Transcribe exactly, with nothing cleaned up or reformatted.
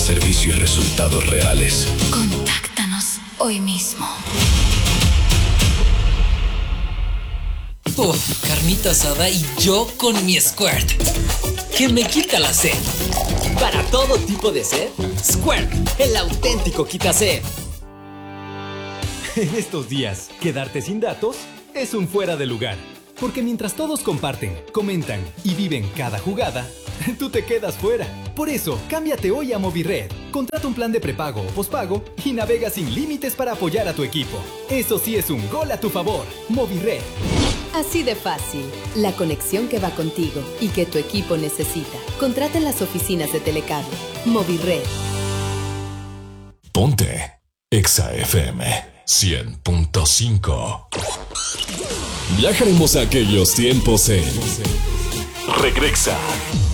servicio y resultados reales. Contáctanos hoy mismo. Uf, carnita asada y yo con mi Squirt, que me quita la sed. Para todo tipo de sed, Squirt, el auténtico quita sed. En estos días, quedarte sin datos es un fuera de lugar. Porque mientras todos comparten, comentan y viven cada jugada, tú te quedas fuera. Por eso, cámbiate hoy a Movirred. Contrata un plan de prepago o pospago y navega sin límites para apoyar a tu equipo. Eso sí es un gol a tu favor. Movirred. Así de fácil. La conexión que va contigo y que tu equipo necesita. Contrata en las oficinas de Telecable. Movirred. Ponte Exa F M cien punto cinco. Viajaremos a aquellos tiempos en Regresa.